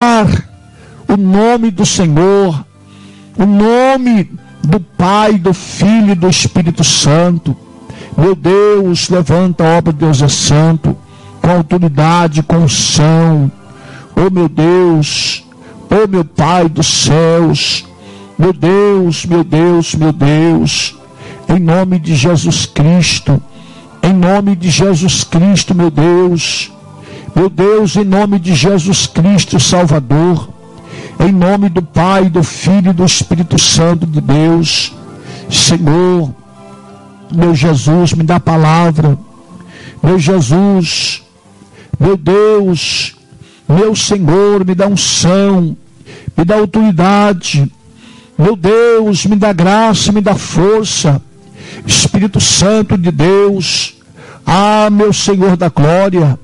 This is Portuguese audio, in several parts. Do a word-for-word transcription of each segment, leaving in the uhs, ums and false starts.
o nome do Senhor, o nome do Pai, do Filho e do Espírito Santo. Meu Deus, levanta a obra de Deus é santo, com autoridade, com unção. Oh meu Deus, oh meu Pai dos céus, meu Deus, meu Deus, meu Deus, em nome de Jesus Cristo, em nome de Jesus Cristo, meu Deus, meu Deus, em nome de Jesus Cristo, Salvador, em nome do Pai, do Filho e do Espírito Santo de Deus. Senhor, meu Jesus, me dá a palavra. Meu Jesus, meu Deus, meu Senhor, me dá unção, me dá autoridade. Meu Deus, me dá graça, me dá força. Espírito Santo de Deus, ah, meu Senhor da glória,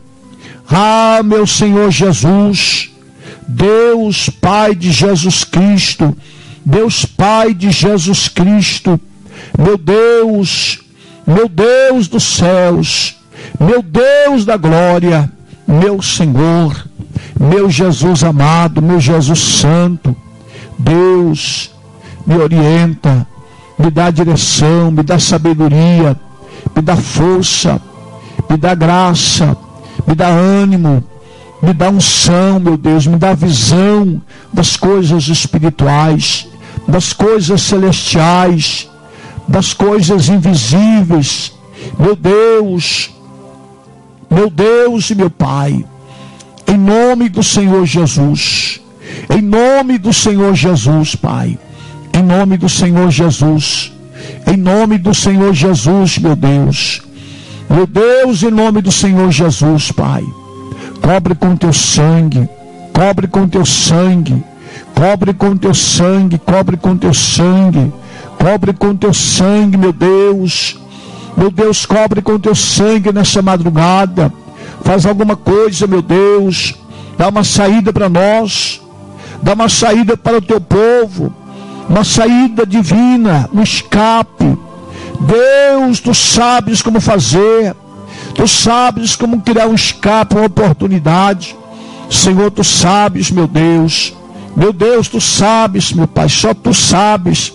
ah, meu Senhor Jesus, Deus Pai de Jesus Cristo, Deus Pai de Jesus Cristo, meu Deus, meu Deus dos céus, meu Deus da glória, meu Senhor, meu Jesus amado, meu Jesus santo, Deus, me orienta, me dá direção, me dá sabedoria, me dá força, me dá graça, me dá ânimo, me dá unção, meu Deus, me dá visão das coisas espirituais, das coisas celestiais, das coisas invisíveis. Meu Deus, meu Deus e meu Pai, em nome do Senhor Jesus, em nome do Senhor Jesus, Pai, em nome do Senhor Jesus, em nome do Senhor Jesus, meu Deus, meu Deus, em nome do Senhor Jesus, Pai, cobre com teu sangue, cobre com teu sangue, cobre com teu sangue, cobre com teu sangue, cobre com teu sangue, meu Deus, meu Deus, cobre com teu sangue nessa madrugada, faz alguma coisa, meu Deus, dá uma saída para nós, dá uma saída para o teu povo, uma saída divina, um escape. Deus, tu sabes como fazer, tu sabes como criar um escape, uma oportunidade. Senhor, tu sabes, meu Deus, meu Deus, tu sabes, meu Pai, só tu sabes.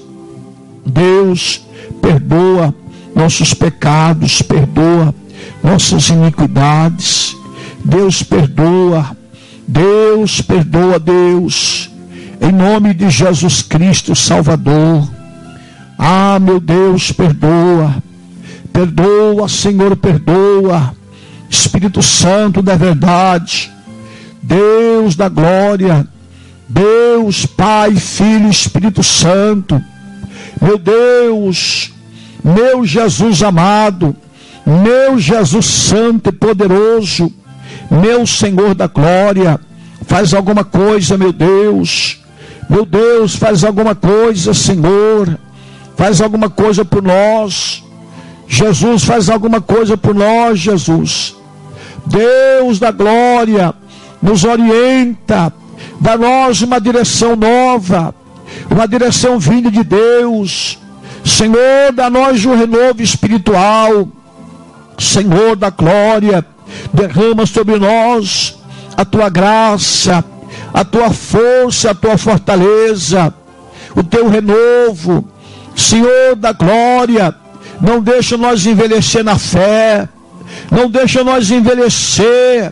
Deus, perdoa nossos pecados, perdoa nossas iniquidades. Deus, perdoa, Deus, perdoa, Deus, em nome de Jesus Cristo, Salvador. Ah, meu Deus, perdoa, perdoa, Senhor, perdoa. Espírito Santo da verdade, Deus da glória, Deus, Pai, Filho, Espírito Santo, meu Deus, meu Jesus amado, meu Jesus santo e poderoso, meu Senhor da glória, faz alguma coisa, meu Deus, meu Deus, faz alguma coisa, Senhor, faz alguma coisa por nós, Jesus, faz alguma coisa por nós, Jesus, Deus da glória, nos orienta, dá-nos uma direção nova, uma direção vinda de Deus. Senhor, dá-nos um renovo espiritual. Senhor da glória, derrama sobre nós a tua graça, a tua força, a tua fortaleza, o teu renovo. Senhor da glória, não deixa nós envelhecer na fé, não deixa nós envelhecer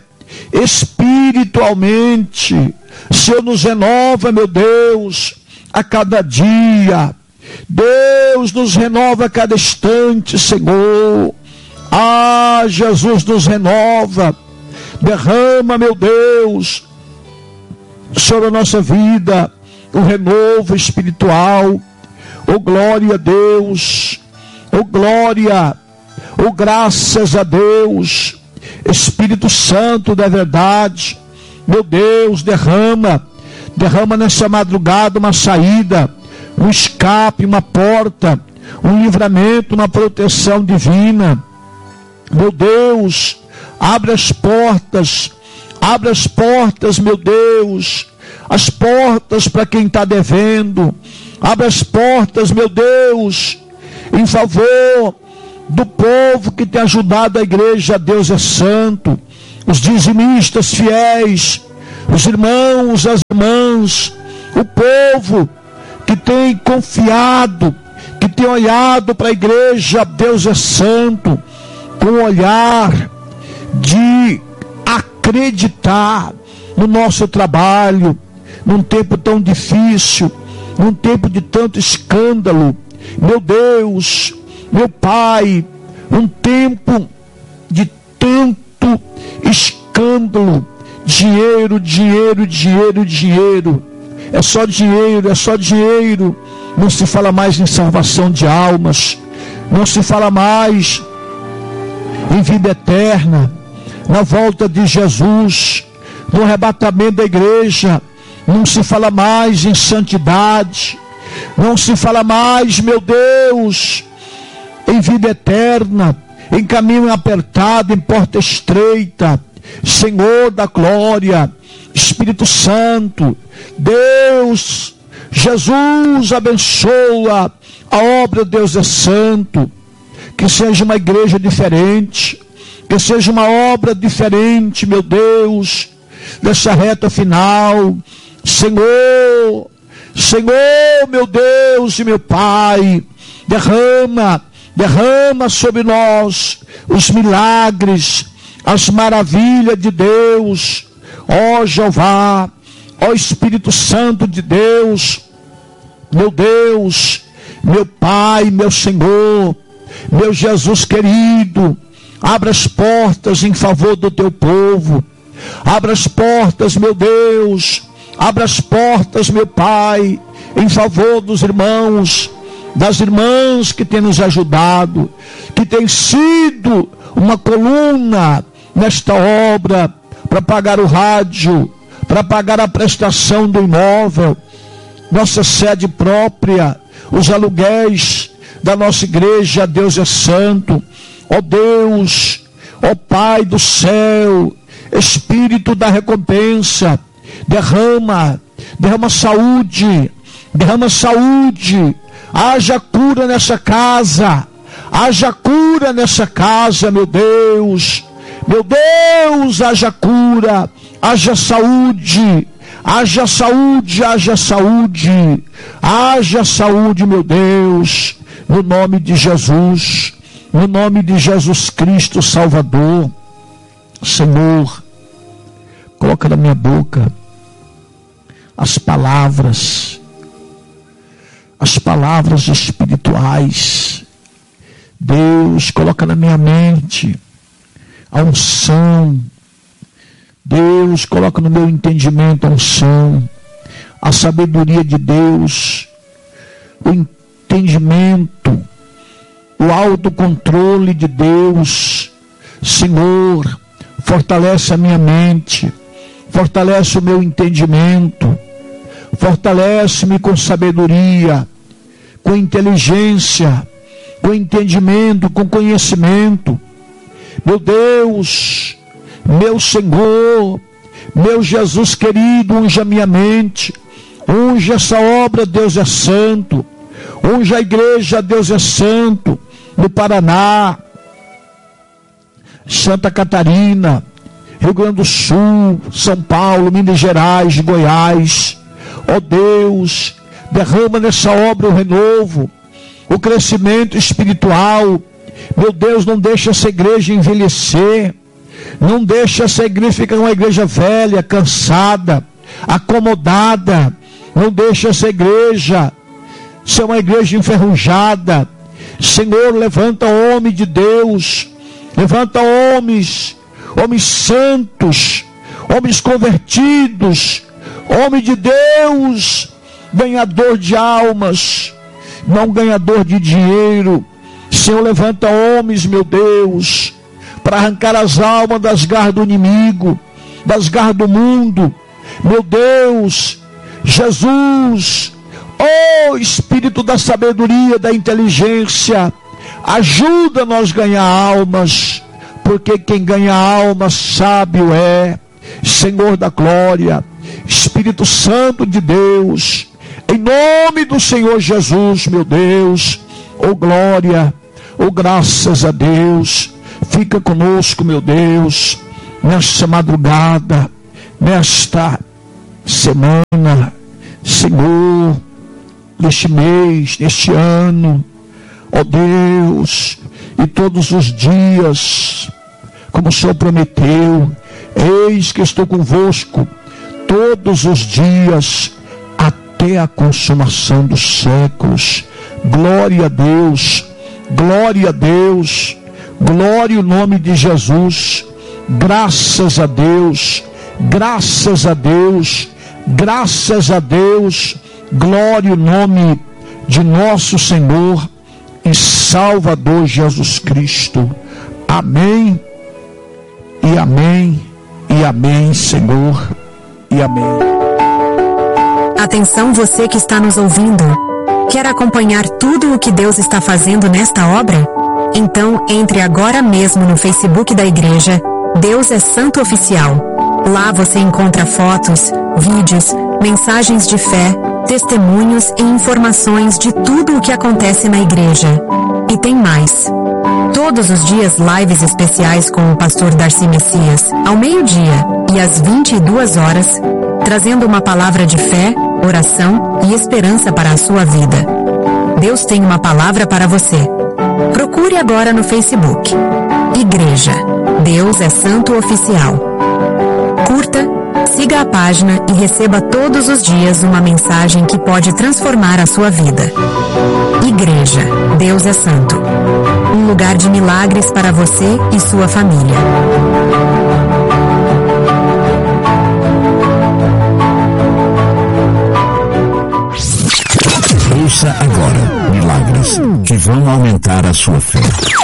espiritualmente. Senhor, nos renova, meu Deus, a cada dia. Deus, nos renova a cada instante, Senhor. Ah, Jesus, nos renova. Derrama, meu Deus, sobre a nossa vida o renovo espiritual. Oh, glória a Deus. Oh, glória. Oh, graças a Deus. Espírito Santo da verdade, meu Deus, derrama, derrama nessa madrugada uma saída, um escape, uma porta, um livramento, uma proteção divina. Meu Deus, abre as portas, abre as portas, meu Deus, as portas para quem está devendo, abre as portas, meu Deus, em favor do povo que tem ajudado a igreja. Deus é santo, os dizimistas fiéis, os irmãos, as irmãs, o povo que tem confiado, que tem olhado para a igreja, Deus é santo, com um olhar de acreditar no nosso trabalho, num tempo tão difícil, num tempo de tanto escândalo. Meu Deus, meu Pai, um tempo de tanto escândalo, dinheiro, dinheiro, dinheiro, dinheiro, é só dinheiro, é só dinheiro, não se fala mais em salvação de almas, não se fala mais em vida eterna, na volta de Jesus, no arrebatamento da igreja, não se fala mais em santidade, não se fala mais, meu Deus, em vida eterna, em caminho apertado, em porta estreita. Senhor da glória, Espírito Santo, Deus, Jesus abençoa a obra. Deus é santo, que seja uma igreja diferente, que seja uma obra diferente, meu Deus, dessa reta final. Senhor, Senhor, meu Deus e meu Pai, derrama, derrama sobre nós os milagres, as maravilhas de Deus. Ó Jeová, ó Espírito Santo de Deus, meu Deus, meu Pai, meu Senhor, meu Jesus querido, abra as portas em favor do teu povo, abra as portas, meu Deus, abra as portas, meu Pai, em favor dos irmãos, das irmãs que têm nos ajudado, que tem sido uma coluna nesta obra, para pagar o rádio, para pagar a prestação do imóvel, nossa sede própria, os aluguéis da nossa igreja. Deus é santo. Ó Deus, ó Pai do céu, Espírito da recompensa, derrama, derrama saúde, derrama saúde, haja cura nessa casa, haja cura nessa casa, meu Deus, meu Deus, haja cura, haja saúde, haja saúde, haja saúde, haja saúde, meu Deus, no nome de Jesus, no nome de Jesus Cristo Salvador. Senhor, coloca na minha boca as palavras, as palavras espirituais. Deus, coloca na minha mente a unção. Deus, coloca no meu entendimento a unção, a sabedoria de Deus, o entendimento, o autocontrole de Deus. Senhor, fortalece a minha mente, fortalece o meu entendimento, fortalece-me com sabedoria, com inteligência, com entendimento, com conhecimento. Meu Deus, meu Senhor, meu Jesus querido, unja a minha mente, unja essa obra. Deus é santo, unja a igreja. Deus é santo, no Paraná, Santa Catarina, Rio Grande do Sul, São Paulo, Minas Gerais, Goiás. Ó Deus, derrama nessa obra o renovo, o crescimento espiritual. Meu Deus, não deixa essa igreja envelhecer, não deixa essa igreja ficar uma igreja velha, cansada, acomodada. Não deixa essa igreja ser uma igreja enferrujada. Senhor, levanta homem de Deus, levanta homens, homens santos, homens convertidos, homem de Deus, ganhador de almas, não ganhador de dinheiro. Senhor, levanta homens, meu Deus, para arrancar as almas das garras do inimigo, das garras do mundo. Meu Deus, Jesus, ó Espírito da sabedoria, da inteligência, ajuda-nos a ganhar almas, porque quem ganha almas sábio é. Senhor da glória, Espírito Santo de Deus, em nome do Senhor Jesus, meu Deus, ó glória, ó graças a Deus. Fica conosco, meu Deus, nesta madrugada, nesta semana, Senhor, neste mês, neste ano, ó Deus, e todos os dias, como o Senhor prometeu, eis que estou convosco todos os dias, até a consumação dos séculos. Glória a Deus, glória a Deus, glória ao nome de Jesus, graças a Deus, graças a Deus, graças a Deus, glória ao nome de nosso Senhor e Salvador Jesus Cristo. Amém, e amém, e amém, Senhor, e amém. Atenção, você que está nos ouvindo. Quer acompanhar tudo o que Deus está fazendo nesta obra? Então, entre agora mesmo no Facebook da igreja, Deus é Santo Oficial. Lá você encontra fotos, vídeos, mensagens de fé, testemunhos e informações de tudo o que acontece na igreja. E tem mais. Todos os dias lives especiais com o pastor Darcy Messias, ao meio-dia e às vinte e duas horas, trazendo uma palavra de fé, oração e esperança para a sua vida. Deus tem uma palavra para você. Procure agora no Facebook. Igreja, Deus é Santo Oficial. Curta, siga a página e receba todos os dias uma mensagem que pode transformar a sua vida. Igreja, Deus é Santo. Um lugar de milagres para você e sua família. Ouça agora milagres que vão aumentar a sua fé.